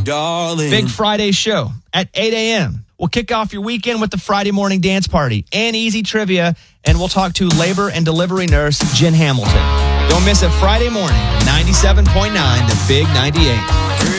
darling. Big Friday show at 8 a.m. We'll kick off your weekend with the Friday morning dance party and easy trivia, and we'll talk to labor and delivery nurse Jen Hamilton. Don't miss it Friday morning, 97.9, the Big 98.